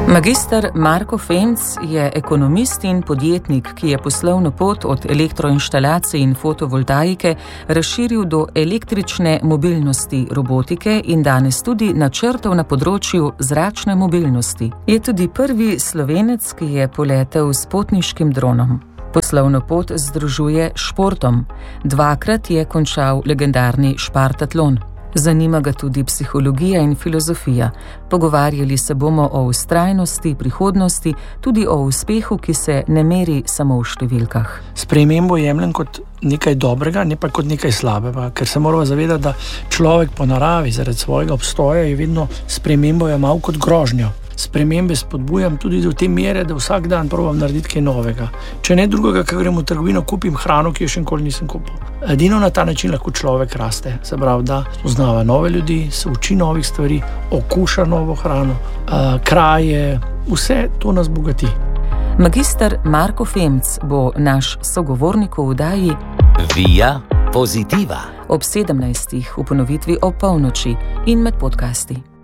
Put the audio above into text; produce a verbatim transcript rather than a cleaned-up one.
Magister Marko Femc je ekonomist in podjetnik, ki je poslovno pot od elektroinštalacij in fotovoltaike razširil do električne mobilnosti, robotike in danes tudi načrtov na področju zračne mobilnosti. Je tudi prvi Slovenec, ki je poletel s potniškim dronom. Poslovno pot združuje s športom. Dvakrat je končal legendarni Špartatlon. Zanima ga tudi psihologija in filozofija. Pogovarjali se bomo o vztrajnosti, prihodnosti, tudi o uspehu, ki se ne meri samo v številkah. Spremembo jemljem kot nekaj dobrega, ne pa kot nekaj slabega, ker se moramo zavedati, da človek po naravi zaradi svojega obstoja je vedno spremembo jemal kot grožnjo. Spremembe spodbujam tudi do te mere, da vsak dan probam narediti kaj novega. Če ne drugega, ko grem v trgovino, kupim hrano, ki jo še nikoli nisem kupil. Edino na ta način lahko človek raste. Se pravi, da spoznava nove ljudi, se uči novih stvari, okuša novo hrano, kraje, vse to nas bogati. Magister Marko Femc bo naš sogovornik v oddaji Via Positiva ob sedemnajstih v ponovitvi ob polnoči in med podcasti.